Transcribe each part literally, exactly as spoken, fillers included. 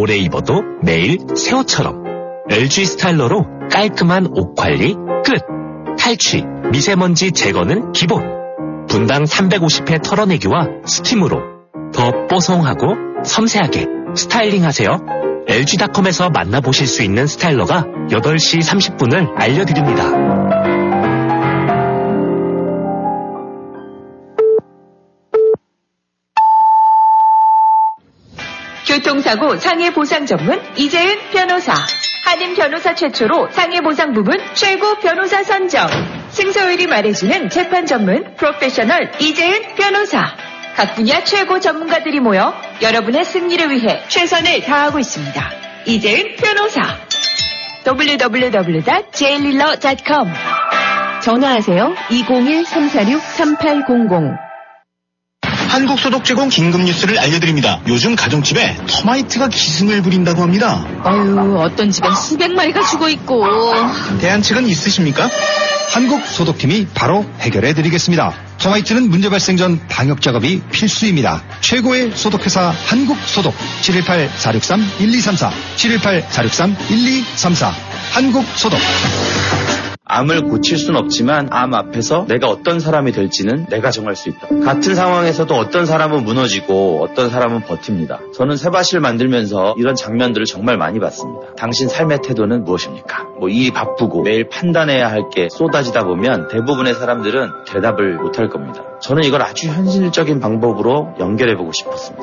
오래 입어도 매일 새 옷처럼. 엘지 스타일러로 깔끔한 옷 관리 끝. 탈취, 미세먼지 제거는 기본. 분당 삼백오십 회 털어내기와 스팀으로 더 뽀송하고 섬세하게 스타일링하세요. 엘지닷컴에서 만나보실 수 있는 스타일러가 여덟 시 삼십 분을 알려드립니다. 교통사고 상해보상 전문 이재은 변호사. 한인 변호사 최초로 상해보상 부분 최고 변호사 선정. 승소율이 말해주는 재판 전문 프로페셔널 이재은 변호사. 각 분야 최고 전문가들이 모여 여러분의 승리를 위해 최선을 다하고 있습니다. 이재은 변호사. 더블유 더블유 더블유 닷 제일릴러 닷 컴. 전화하세요. 이공일 삼사육 삼팔공공. 한국소독제공 긴급뉴스를 알려드립니다. 요즘 가정집에 터마이트가 기승을 부린다고 합니다. 아유, 어떤 집엔 수백 마리가 죽어있고. 대안책은 있으십니까? 한국소독팀이 바로 해결해드리겠습니다. 터마이트는 문제 발생 전 방역 작업이 필수입니다. 최고의 소독회사 한국소독. 칠일팔 사육삼 일이삼사 칠일팔 사육삼 일이삼사 한국소독. 암을 고칠 순 없지만 암 앞에서 내가 어떤 사람이 될지는 내가 정할 수 있다. 같은 상황에서도 어떤 사람은 무너지고 어떤 사람은 버팁니다. 저는 쇠밭을 만들면서 이런 장면들을 정말 많이 봤습니다. 당신 삶의 태도는 무엇입니까? 뭐 일이 바쁘고 매일 판단해야 할 게 쏟아지다 보면 대부분의 사람들은 대답을 못할 겁니다. 저는 이걸 아주 현실적인 방법으로 연결해보고 싶었습니다.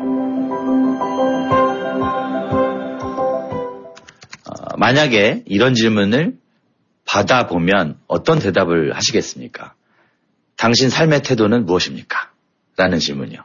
어, 만약에 이런 질문을 받아보면 어떤 대답을 하시겠습니까? 당신 삶의 태도는 무엇입니까? 라는 질문이요.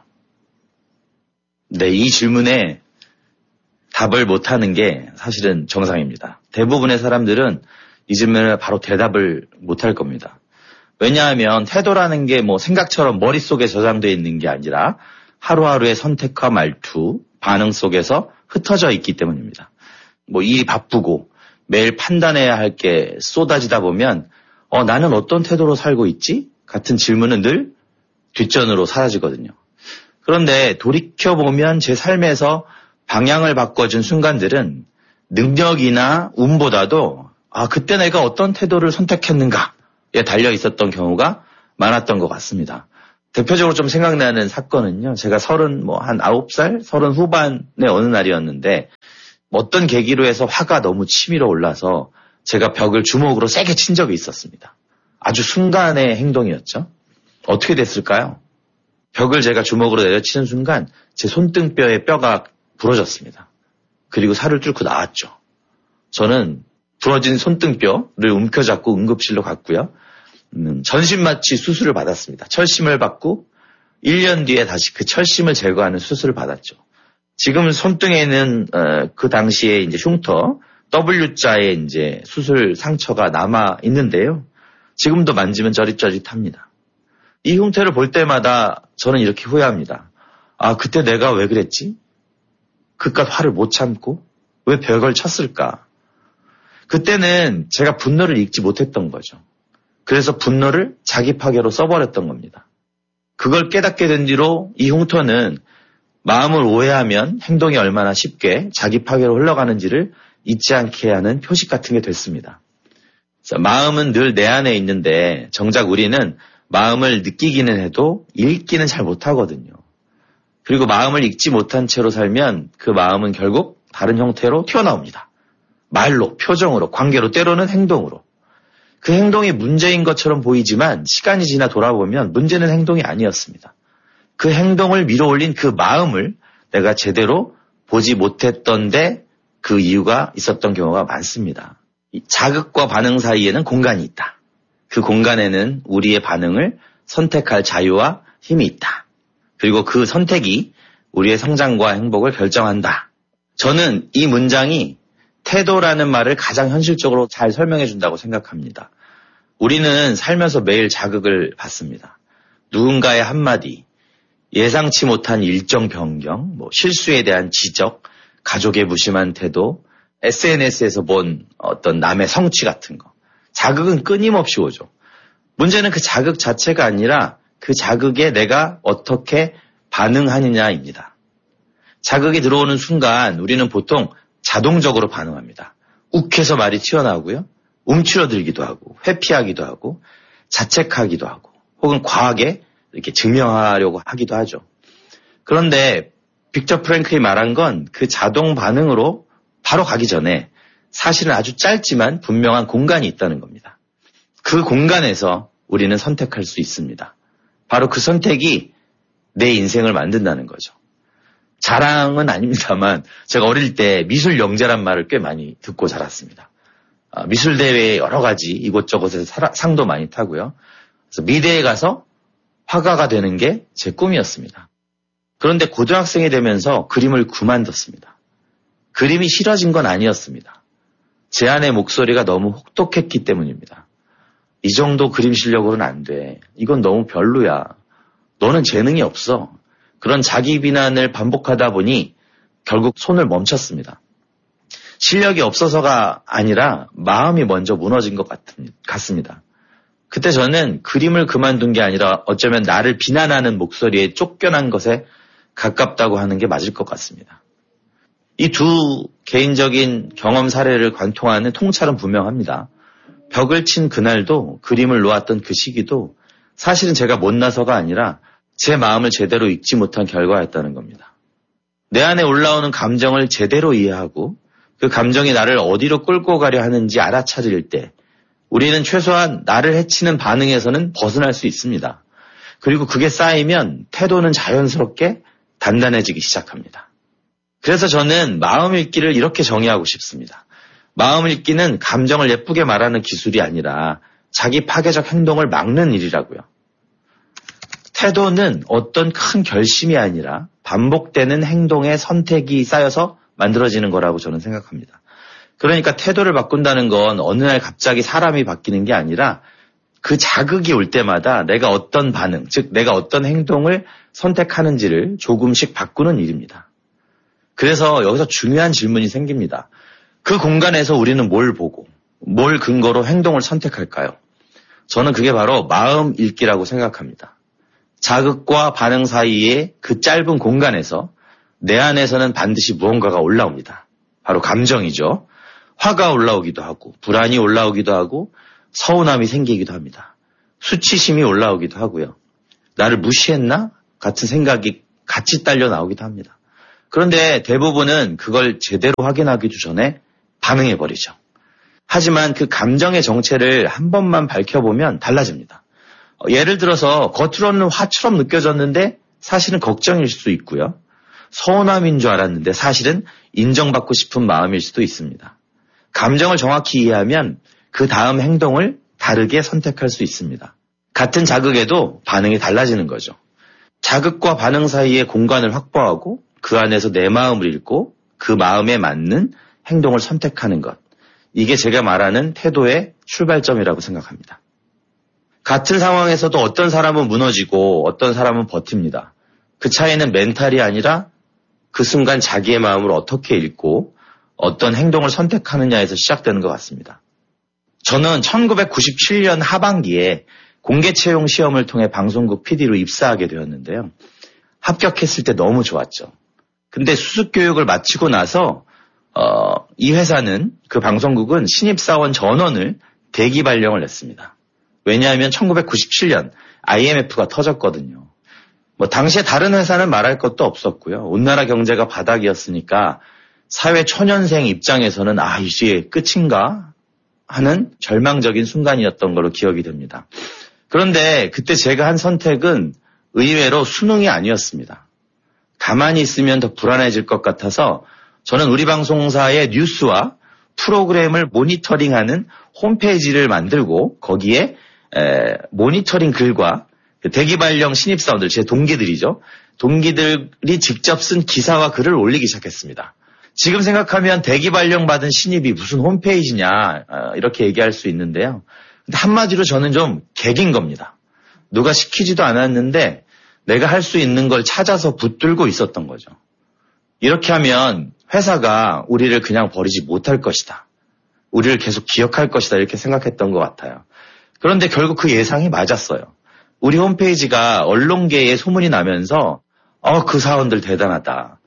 네, 이 질문에 답을 못하는 게 사실은 정상입니다. 대부분의 사람들은 이 질문에 바로 대답을 못할 겁니다. 왜냐하면 태도라는 게 뭐 생각처럼 머릿속에 저장되어 있는 게 아니라 하루하루의 선택과 말투, 반응 속에서 흩어져 있기 때문입니다. 뭐 일이 바쁘고 매일 판단해야 할 게 쏟아지다 보면 어 나는 어떤 태도로 살고 있지? 같은 질문은 늘 뒷전으로 사라지거든요. 그런데 돌이켜보면 제 삶에서 방향을 바꿔준 순간들은 능력이나 운보다도 아 그때 내가 어떤 태도를 선택했는가에 달려 있었던 경우가 많았던 것 같습니다. 대표적으로 좀 생각나는 사건은요. 제가 서른 뭐 한 아홉 살, 서른 후반의 어느 날이었는데 어떤 계기로 해서 화가 너무 치밀어 올라서 제가 벽을 주먹으로 세게 친 적이 있었습니다. 아주 순간의 행동이었죠. 어떻게 됐을까요? 벽을 제가 주먹으로 내려치는 순간 제 손등뼈의 뼈가 부러졌습니다. 그리고 살을 뚫고 나왔죠. 저는 부러진 손등뼈를 움켜잡고 응급실로 갔고요. 음, 전신마취 수술을 받았습니다. 철심을 받고 일 년 뒤에 다시 그 철심을 제거하는 수술을 받았죠. 지금 손등에 있는 어, 그 당시에 이제 흉터 W자의 이제 수술 상처가 남아 있는데요. 지금도 만지면 저릿저릿합니다. 이 흉터를 볼 때마다 저는 이렇게 후회합니다. 아 그때 내가 왜 그랬지? 그깟 화를 못 참고 왜 벽을 쳤을까? 그때는 제가 분노를 읽지 못했던 거죠. 그래서 분노를 자기 파괴로 써버렸던 겁니다. 그걸 깨닫게 된 뒤로 이 흉터는 마음을 오해하면 행동이 얼마나 쉽게 자기 파괴로 흘러가는지를 잊지 않게 하는 표식 같은 게 됐습니다. 마음은 늘 내 안에 있는데 정작 우리는 마음을 느끼기는 해도 읽기는 잘 못하거든요. 그리고 마음을 읽지 못한 채로 살면 그 마음은 결국 다른 형태로 튀어나옵니다. 말로, 표정으로, 관계로, 때로는 행동으로. 그 행동이 문제인 것처럼 보이지만 시간이 지나 돌아보면 문제는 행동이 아니었습니다. 그 행동을 밀어올린 그 마음을 내가 제대로 보지 못했던데 그 이유가 있었던 경우가 많습니다. 자극과 반응 사이에는 공간이 있다. 그 공간에는 우리의 반응을 선택할 자유와 힘이 있다. 그리고 그 선택이 우리의 성장과 행복을 결정한다. 저는 이 문장이 태도라는 말을 가장 현실적으로 잘 설명해 준다고 생각합니다. 우리는 살면서 매일 자극을 받습니다. 누군가의 한마디, 예상치 못한 일정 변경, 뭐 실수에 대한 지적, 가족의 무심한 태도, 에스엔에스에서 본 어떤 남의 성취 같은 거. 자극은 끊임없이 오죠. 문제는 그 자극 자체가 아니라 그 자극에 내가 어떻게 반응하느냐입니다. 자극이 들어오는 순간 우리는 보통 자동적으로 반응합니다. 욱해서 말이 튀어나오고요. 움츠러들기도 하고 회피하기도 하고 자책하기도 하고 혹은 과하게 이렇게 증명하려고 하기도 하죠. 그런데 빅터 프랭클이 말한 건 그 자동 반응으로 바로 가기 전에 사실은 아주 짧지만 분명한 공간이 있다는 겁니다. 그 공간에서 우리는 선택할 수 있습니다. 바로 그 선택이 내 인생을 만든다는 거죠. 자랑은 아닙니다만 제가 어릴 때 미술 영재란 말을 꽤 많이 듣고 자랐습니다. 아, 미술 대회 여러 가지 이곳저곳에서 사, 상도 많이 타고요. 그래서 미대에 가서 화가가 되는 게 제 꿈이었습니다. 그런데 고등학생이 되면서 그림을 그만뒀습니다. 그림이 싫어진 건 아니었습니다. 제 안의 목소리가 너무 혹독했기 때문입니다. 이 정도 그림 실력으로는 안 돼. 이건 너무 별로야. 너는 재능이 없어. 그런 자기 비난을 반복하다 보니 결국 손을 멈췄습니다. 실력이 없어서가 아니라 마음이 먼저 무너진 것 같습니다. 그때 저는 그림을 그만둔 게 아니라 어쩌면 나를 비난하는 목소리에 쫓겨난 것에 가깝다고 하는 게 맞을 것 같습니다. 이 두 개인적인 경험 사례를 관통하는 통찰은 분명합니다. 벽을 친 그날도 그림을 놓았던 그 시기도 사실은 제가 못나서가 아니라 제 마음을 제대로 읽지 못한 결과였다는 겁니다. 내 안에 올라오는 감정을 제대로 이해하고 그 감정이 나를 어디로 끌고 가려 하는지 알아차릴 때 우리는 최소한 나를 해치는 반응에서는 벗어날 수 있습니다. 그리고 그게 쌓이면 태도는 자연스럽게 단단해지기 시작합니다. 그래서 저는 마음 읽기를 이렇게 정의하고 싶습니다. 마음 읽기는 감정을 예쁘게 말하는 기술이 아니라 자기 파괴적 행동을 막는 일이라고요. 태도는 어떤 큰 결심이 아니라 반복되는 행동의 선택이 쌓여서 만들어지는 거라고 저는 생각합니다. 그러니까 태도를 바꾼다는 건 어느 날 갑자기 사람이 바뀌는 게 아니라 그 자극이 올 때마다 내가 어떤 반응, 즉 내가 어떤 행동을 선택하는지를 조금씩 바꾸는 일입니다. 그래서 여기서 중요한 질문이 생깁니다. 그 공간에서 우리는 뭘 보고 뭘 근거로 행동을 선택할까요? 저는 그게 바로 마음 읽기라고 생각합니다. 자극과 반응 사이의 그 짧은 공간에서 내 안에서는 반드시 무언가가 올라옵니다. 바로 감정이죠. 화가 올라오기도 하고 불안이 올라오기도 하고 서운함이 생기기도 합니다. 수치심이 올라오기도 하고요. 나를 무시했나? 같은 생각이 같이 딸려 나오기도 합니다. 그런데 대부분은 그걸 제대로 확인하기도 전에 반응해버리죠. 하지만 그 감정의 정체를 한 번만 밝혀보면 달라집니다. 예를 들어서 겉으로는 화처럼 느껴졌는데 사실은 걱정일 수도 있고요. 서운함인 줄 알았는데 사실은 인정받고 싶은 마음일 수도 있습니다. 감정을 정확히 이해하면 그 다음 행동을 다르게 선택할 수 있습니다. 같은 자극에도 반응이 달라지는 거죠. 자극과 반응 사이의 공간을 확보하고 그 안에서 내 마음을 읽고 그 마음에 맞는 행동을 선택하는 것. 이게 제가 말하는 태도의 출발점이라고 생각합니다. 같은 상황에서도 어떤 사람은 무너지고 어떤 사람은 버팁니다. 그 차이는 멘탈이 아니라 그 순간 자기의 마음을 어떻게 읽고 어떤 행동을 선택하느냐에서 시작되는 것 같습니다. 저는 천구백구십칠 년 하반기에 공개 채용 시험을 통해 방송국 피디로 입사하게 되었는데요. 합격했을 때 너무 좋았죠. 근데 수습 교육을 마치고 나서 어, 이 회사는 그 방송국은 신입사원 전원을 대기 발령을 냈습니다. 왜냐하면 천구백구십칠 년 아이엠에프가 터졌거든요. 뭐 당시에 다른 회사는 말할 것도 없었고요. 온 나라 경제가 바닥이었으니까 사회 초년생 입장에서는 아 이제 끝인가 하는 절망적인 순간이었던 걸로 기억이 됩니다. 그런데 그때 제가 한 선택은 의외로 수능이 아니었습니다. 가만히 있으면 더 불안해질 것 같아서 저는 우리 방송사의 뉴스와 프로그램을 모니터링하는 홈페이지를 만들고 거기에 에, 모니터링 글과 대기 발령 신입사원들, 제 동기들이죠. 동기들이 직접 쓴 기사와 글을 올리기 시작했습니다. 지금 생각하면 대기 발령 받은 신입이 무슨 홈페이지냐 이렇게 얘기할 수 있는데요. 근데 한마디로 저는 좀 개긴 겁니다. 누가 시키지도 않았는데 내가 할 수 있는 걸 찾아서 붙들고 있었던 거죠. 이렇게 하면 회사가 우리를 그냥 버리지 못할 것이다. 우리를 계속 기억할 것이다 이렇게 생각했던 것 같아요. 그런데 결국 그 예상이 맞았어요. 우리 홈페이지가 언론계에 소문이 나면서 어, 그 사원들 대단하다.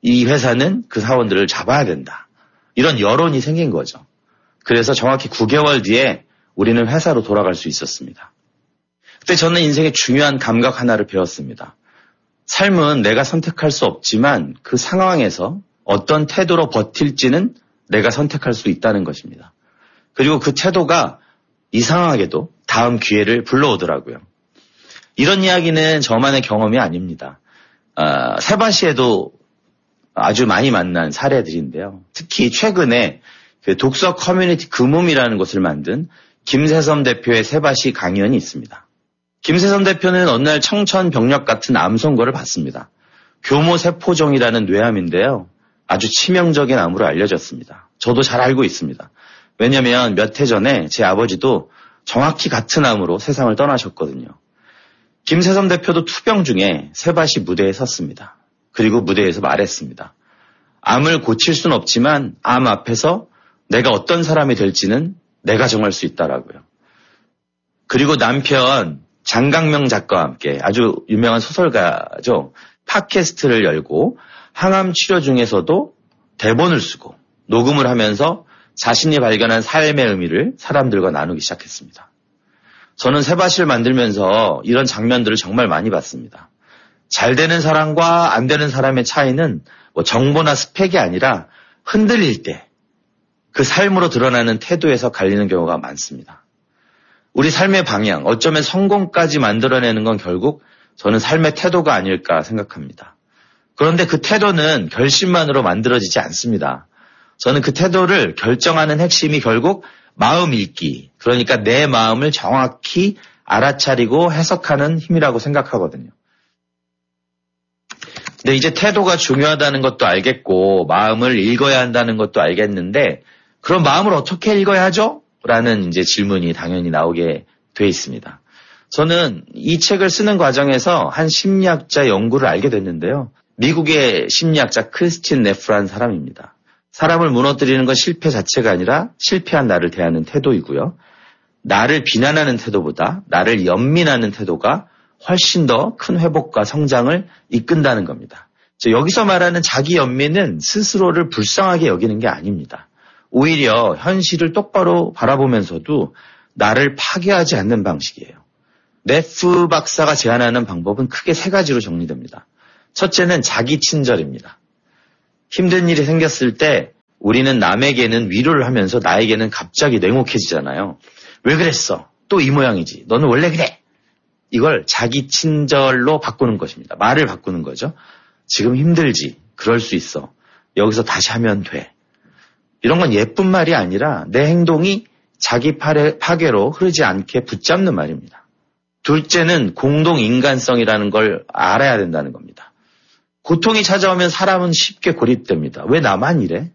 이 회사는 그 사원들을 잡아야 된다. 이런 여론이 생긴 거죠. 그래서 정확히 구 개월 뒤에 우리는 회사로 돌아갈 수 있었습니다. 그때 저는 인생의 중요한 감각 하나를 배웠습니다. 삶은 내가 선택할 수 없지만 그 상황에서 어떤 태도로 버틸지는 내가 선택할 수 있다는 것입니다. 그리고 그 태도가 이상하게도 다음 기회를 불러오더라고요. 이런 이야기는 저만의 경험이 아닙니다. 아, 세바시에도 아주 많이 만난 사례들인데요. 특히 최근에 그 독서 커뮤니티 금음이라는 곳을 만든 김세섬 대표의 세바시 강연이 있습니다. 김세섬 대표는 어느 날 청천벽력 같은 암 선고를 받습니다. 교모세포종이라는 뇌암인데요. 아주 치명적인 암으로 알려졌습니다. 저도 잘 알고 있습니다. 왜냐하면 몇 해 전에 제 아버지도 정확히 같은 암으로 세상을 떠나셨거든요. 김세섬 대표도 투병 중에 세바시 무대에 섰습니다. 그리고 무대에서 말했습니다. 암을 고칠 수는 없지만 암 앞에서 내가 어떤 사람이 될지는 내가 정할 수 있다라고요. 그리고 남편 장강명 작가와 함께 아주 유명한 소설가죠. 팟캐스트를 열고 항암 치료 중에서도 대본을 쓰고 녹음을 하면서 자신이 발견한 삶의 의미를 사람들과 나누기 시작했습니다. 저는 세바시를 만들면서 이런 장면들을 정말 많이 봤습니다. 잘 되는 사람과 안 되는 사람의 차이는 뭐 정보나 스펙이 아니라 흔들릴 때 그 삶으로 드러나는 태도에서 갈리는 경우가 많습니다. 우리 삶의 방향, 어쩌면 성공까지 만들어내는 건 결국 저는 삶의 태도가 아닐까 생각합니다. 그런데 그 태도는 결심만으로 만들어지지 않습니다. 저는 그 태도를 결정하는 핵심이 결국 마음 읽기, 그러니까 내 마음을 정확히 알아차리고 해석하는 힘이라고 생각하거든요. 근데 이제 태도가 중요하다는 것도 알겠고 마음을 읽어야 한다는 것도 알겠는데 그럼 마음을 어떻게 읽어야 하죠? 라는 이제 질문이 당연히 나오게 돼 있습니다. 저는 이 책을 쓰는 과정에서 한 심리학자 연구를 알게 됐는데요. 미국의 심리학자 크리스틴 네프라는 사람입니다. 사람을 무너뜨리는 건 실패 자체가 아니라 실패한 나를 대하는 태도이고요. 나를 비난하는 태도보다 나를 연민하는 태도가 훨씬 더 큰 회복과 성장을 이끈다는 겁니다. 여기서 말하는 자기 연민은 스스로를 불쌍하게 여기는 게 아닙니다. 오히려 현실을 똑바로 바라보면서도 나를 파괴하지 않는 방식이에요. 네프 박사가 제안하는 방법은 크게 세 가지로 정리됩니다. 첫째는 자기 친절입니다. 힘든 일이 생겼을 때 우리는 남에게는 위로를 하면서 나에게는 갑자기 냉혹해지잖아요. 왜 그랬어? 또 이 모양이지. 너는 원래 그래. 이걸 자기 친절로 바꾸는 것입니다. 말을 바꾸는 거죠. 지금 힘들지. 그럴 수 있어. 여기서 다시 하면 돼. 이런 건 예쁜 말이 아니라 내 행동이 자기 파괴로 흐르지 않게 붙잡는 말입니다. 둘째는 공동인간성이라는 걸 알아야 된다는 겁니다. 고통이 찾아오면 사람은 쉽게 고립됩니다. 왜 나만 이래?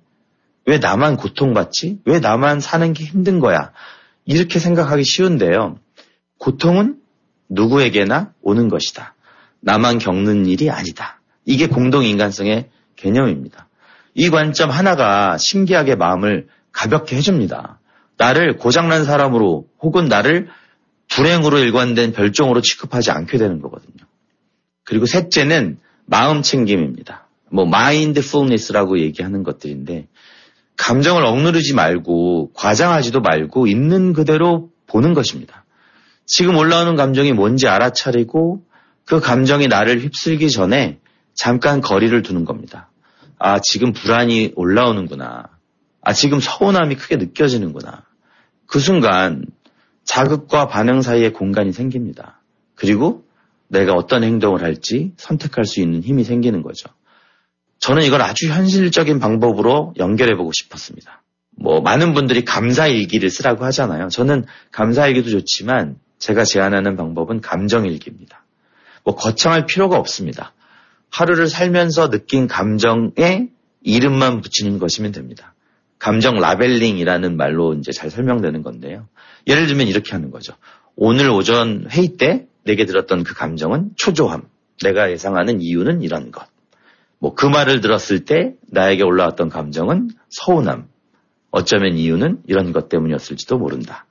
왜 나만 고통받지? 왜 나만 사는 게 힘든 거야? 이렇게 생각하기 쉬운데요. 고통은 누구에게나 오는 것이다. 나만 겪는 일이 아니다. 이게 공동인간성의 개념입니다. 이 관점 하나가 신기하게 마음을 가볍게 해줍니다. 나를 고장난 사람으로 혹은 나를 불행으로 일관된 별종으로 취급하지 않게 되는 거거든요. 그리고 셋째는 마음 챙김입니다. 뭐 마인드풀니스라고 얘기하는 것들인데 감정을 억누르지 말고 과장하지도 말고 있는 그대로 보는 것입니다. 지금 올라오는 감정이 뭔지 알아차리고 그 감정이 나를 휩쓸기 전에 잠깐 거리를 두는 겁니다. 아, 지금 불안이 올라오는구나. 아, 지금 서운함이 크게 느껴지는구나. 그 순간 자극과 반응 사이에 공간이 생깁니다. 그리고 내가 어떤 행동을 할지 선택할 수 있는 힘이 생기는 거죠. 저는 이걸 아주 현실적인 방법으로 연결해보고 싶었습니다. 뭐 많은 분들이 감사일기를 쓰라고 하잖아요. 저는 감사일기도 좋지만 제가 제안하는 방법은 감정일기입니다. 뭐 거창할 필요가 없습니다. 하루를 살면서 느낀 감정에 이름만 붙이는 것이면 됩니다. 감정 라벨링이라는 말로 이제 잘 설명되는 건데요. 예를 들면 이렇게 하는 거죠. 오늘 오전 회의 때 내게 들었던 그 감정은 초조함. 내가 예상하는 이유는 이런 것. 뭐 그 말을 들었을 때 나에게 올라왔던 감정은 서운함. 어쩌면 이유는 이런 것 때문이었을지도 모른다.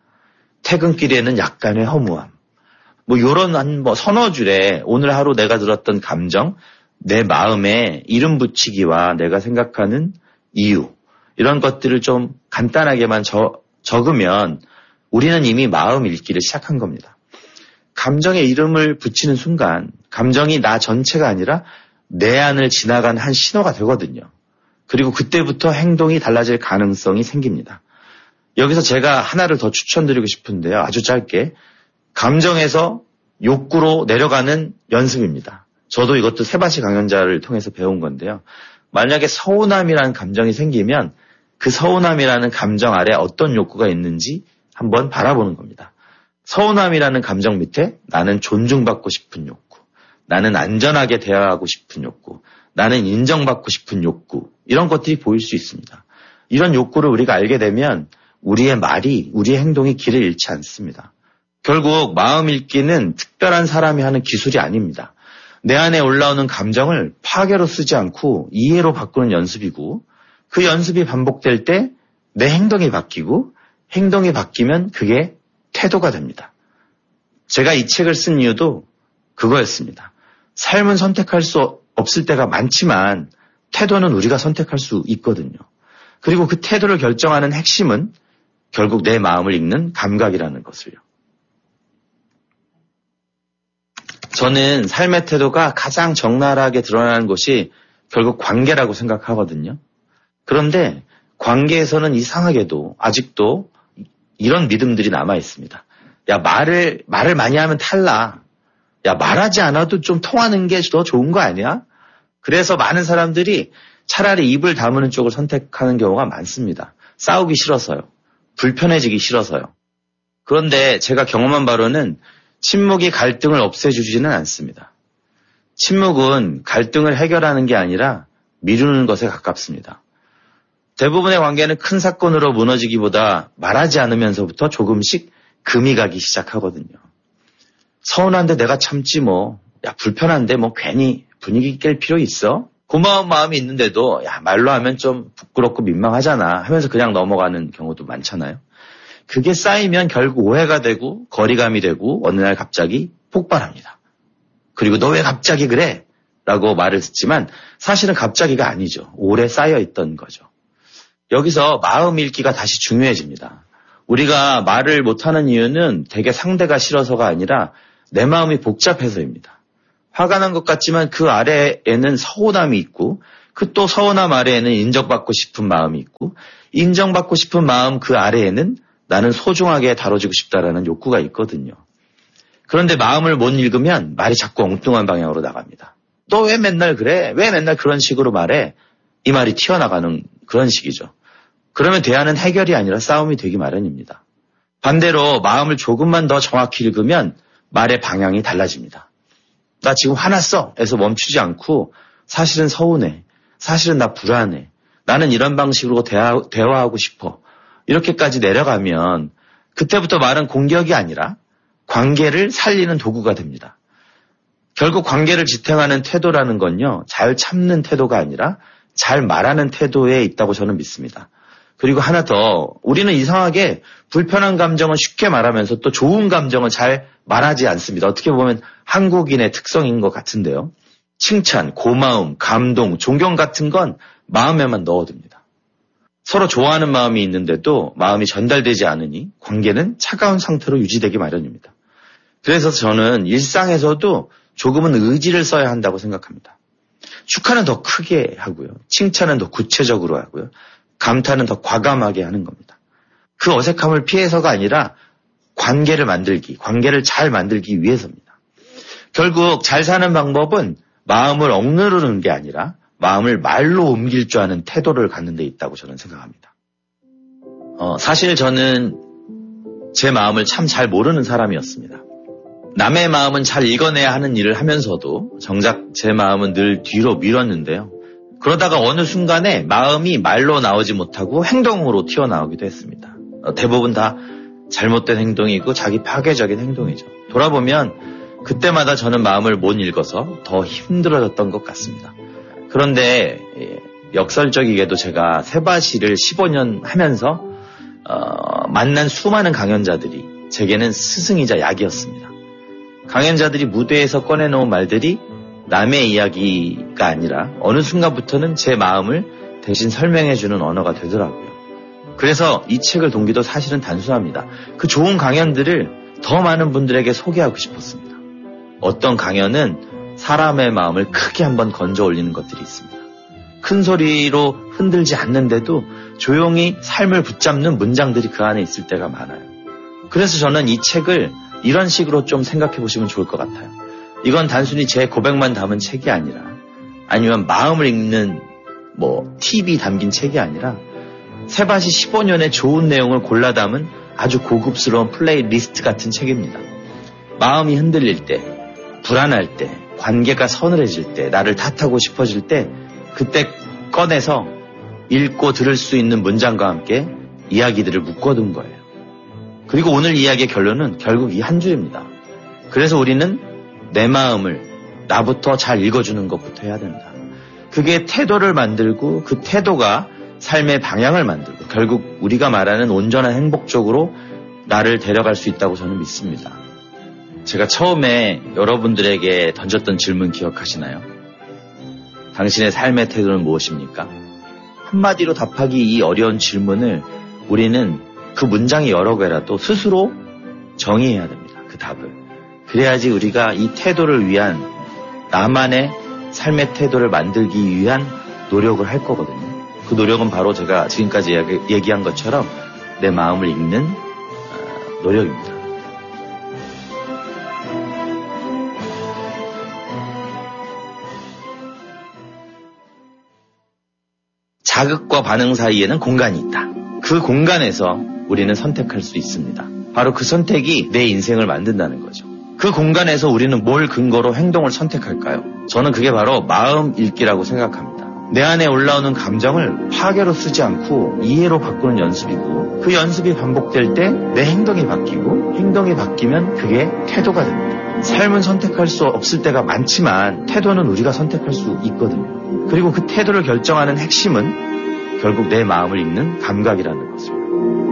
퇴근길에는 약간의 허무함. 뭐 요런 한 뭐 서너 줄에 오늘 하루 내가 들었던 감정, 내 마음에 이름 붙이기와 내가 생각하는 이유, 이런 것들을 좀 간단하게만 저, 적으면 우리는 이미 마음 읽기를 시작한 겁니다. 감정에 이름을 붙이는 순간 감정이 나 전체가 아니라 내 안을 지나간 한 신호가 되거든요. 그리고 그때부터 행동이 달라질 가능성이 생깁니다. 여기서 제가 하나를 더 추천드리고 싶은데요. 아주 짧게. 감정에서 욕구로 내려가는 연습입니다. 저도 이것도 세바시 강연자를 통해서 배운 건데요. 만약에 서운함이라는 감정이 생기면 그 서운함이라는 감정 아래 어떤 욕구가 있는지 한번 바라보는 겁니다. 서운함이라는 감정 밑에 나는 존중받고 싶은 욕구, 나는 안전하게 대화하고 싶은 욕구, 나는 인정받고 싶은 욕구, 이런 것들이 보일 수 있습니다. 이런 욕구를 우리가 알게 되면 우리의 말이, 우리의 행동이 길을 잃지 않습니다. 결국 마음 읽기는 특별한 사람이 하는 기술이 아닙니다. 내 안에 올라오는 감정을 파괴로 쓰지 않고 이해로 바꾸는 연습이고, 그 연습이 반복될 때 내 행동이 바뀌고, 행동이 바뀌면 그게 태도가 됩니다. 제가 이 책을 쓴 이유도 그거였습니다. 삶은 선택할 수 없을 때가 많지만 태도는 우리가 선택할 수 있거든요. 그리고 그 태도를 결정하는 핵심은 결국 내 마음을 읽는 감각이라는 것을요. 저는 삶의 태도가 가장 적나라하게 드러나는 것이 결국 관계라고 생각하거든요. 그런데 관계에서는 이상하게도 아직도 이런 믿음들이 남아 있습니다. 야, 말을, 말을 많이 하면 탈나. 야, 말하지 않아도 좀 통하는 게 더 좋은 거 아니야? 그래서 많은 사람들이 차라리 입을 다무는 쪽을 선택하는 경우가 많습니다. 싸우기 싫어서요. 불편해지기 싫어서요. 그런데 제가 경험한 바로는 침묵이 갈등을 없애주지는 않습니다. 침묵은 갈등을 해결하는 게 아니라 미루는 것에 가깝습니다. 대부분의 관계는 큰 사건으로 무너지기보다 말하지 않으면서부터 조금씩 금이 가기 시작하거든요. 서운한데 내가 참지 뭐, 야, 불편한데 뭐 괜히 분위기 깰 필요 있어? 고마운 마음이 있는데도 야, 말로 하면 좀 부끄럽고 민망하잖아 하면서 그냥 넘어가는 경우도 많잖아요. 그게 쌓이면 결국 오해가 되고 거리감이 되고 어느 날 갑자기 폭발합니다. 그리고 너 왜 갑자기 그래? 라고 말을 듣지만 사실은 갑자기가 아니죠. 오래 쌓여있던 거죠. 여기서 마음 읽기가 다시 중요해집니다. 우리가 말을 못하는 이유는 되게 상대가 싫어서가 아니라 내 마음이 복잡해서입니다. 화가 난 것 같지만 그 아래에는 서운함이 있고 그 또 서운함 아래에는 인정받고 싶은 마음이 있고 인정받고 싶은 마음 그 아래에는 나는 소중하게 다뤄지고 싶다라는 욕구가 있거든요. 그런데 마음을 못 읽으면 말이 자꾸 엉뚱한 방향으로 나갑니다. 너 왜 맨날 그래? 왜 맨날 그런 식으로 말해? 이 말이 튀어나가는 그런 식이죠. 그러면 대화는 해결이 아니라 싸움이 되기 마련입니다. 반대로 마음을 조금만 더 정확히 읽으면 말의 방향이 달라집니다. 나 지금 화났어 에서 멈추지 않고 사실은 서운해. 사실은 나 불안해. 나는 이런 방식으로 대화, 대화하고 싶어. 이렇게까지 내려가면 그때부터 말은 공격이 아니라 관계를 살리는 도구가 됩니다. 결국 관계를 지탱하는 태도라는 건요. 잘 참는 태도가 아니라 잘 말하는 태도에 있다고 저는 믿습니다. 그리고 하나 더, 우리는 이상하게 불편한 감정은 쉽게 말하면서 또 좋은 감정은 잘 말하지 않습니다. 어떻게 보면 한국인의 특성인 것 같은데요. 칭찬, 고마움, 감동, 존경 같은 건 마음에만 넣어둡니다. 서로 좋아하는 마음이 있는데도 마음이 전달되지 않으니 관계는 차가운 상태로 유지되기 마련입니다. 그래서 저는 일상에서도 조금은 의지를 써야 한다고 생각합니다. 축하는 더 크게 하고요. 칭찬은 더 구체적으로 하고요. 감탄은 더 과감하게 하는 겁니다. 그 어색함을 피해서가 아니라 관계를 만들기, 관계를 잘 만들기 위해서입니다. 결국 잘 사는 방법은 마음을 억누르는 게 아니라 마음을 말로 옮길 줄 아는 태도를 갖는 데 있다고 저는 생각합니다. 어, 사실 저는 제 마음을 참 잘 모르는 사람이었습니다. 남의 마음은 잘 읽어내야 하는 일을 하면서도 정작 제 마음은 늘 뒤로 밀었는데요. 그러다가 어느 순간에 마음이 말로 나오지 못하고 행동으로 튀어나오기도 했습니다. 어, 대부분 다 잘못된 행동이고 자기 파괴적인 행동이죠. 돌아보면 그때마다 저는 마음을 못 읽어서 더 힘들어졌던 것 같습니다. 그런데 예, 역설적이게도 제가 세바시를 십오 년 하면서 어, 만난 수많은 강연자들이 제게는 스승이자 약이었습니다. 강연자들이 무대에서 꺼내놓은 말들이 남의 이야기가 아니라 어느 순간부터는 제 마음을 대신 설명해주는 언어가 되더라고요. 그래서 이 책을 동기도 사실은 단순합니다. 그 좋은 강연들을 더 많은 분들에게 소개하고 싶었습니다. 어떤 강연은 사람의 마음을 크게 한번 건져 올리는 것들이 있습니다. 큰 소리로 흔들지 않는데도 조용히 삶을 붙잡는 문장들이 그 안에 있을 때가 많아요. 그래서 저는 이 책을 이런 식으로 좀 생각해 보시면 좋을 것 같아요. 이건 단순히 제 고백만 담은 책이 아니라, 아니면 마음을 읽는 뭐 팁이 담긴 책이 아니라 세바시 십오 년의 좋은 내용을 골라 담은 아주 고급스러운 플레이리스트 같은 책입니다. 마음이 흔들릴 때, 불안할 때, 관계가 서늘해질 때, 나를 탓하고 싶어질 때, 그때 꺼내서 읽고 들을 수 있는 문장과 함께 이야기들을 묶어둔 거예요. 그리고 오늘 이야기의 결론은 결국 이 한 줄입니다. 그래서 우리는 내 마음을 나부터 잘 읽어주는 것부터 해야 된다. 그게 태도를 만들고 그 태도가 삶의 방향을 만들고 결국 우리가 말하는 온전한 행복 쪽으로 나를 데려갈 수 있다고 저는 믿습니다. 제가 처음에 여러분들에게 던졌던 질문 기억하시나요? 당신의 삶의 태도는 무엇입니까? 한마디로 답하기 이 어려운 질문을 우리는 그 문장이 여러 개라도 스스로 정의해야 됩니다. 그 답을. 그래야지 우리가 이 태도를 위한 나만의 삶의 태도를 만들기 위한 노력을 할 거거든요. 그 노력은 바로 제가 지금까지 얘기한 것처럼 내 마음을 읽는 노력입니다. 자극과 반응 사이에는 공간이 있다. 그 공간에서 우리는 선택할 수 있습니다. 바로 그 선택이 내 인생을 만든다는 거죠. 그 공간에서 우리는 뭘 근거로 행동을 선택할까요? 저는 그게 바로 마음 읽기라고 생각합니다. 내 안에 올라오는 감정을 파괴로 쓰지 않고 이해로 바꾸는 연습이고, 그 연습이 반복될 때 내 행동이 바뀌고, 행동이 바뀌면 그게 태도가 됩니다. 삶은 선택할 수 없을 때가 많지만 태도는 우리가 선택할 수 있거든요. 그리고 그 태도를 결정하는 핵심은 결국 내 마음을 읽는 감각이라는 것입니다.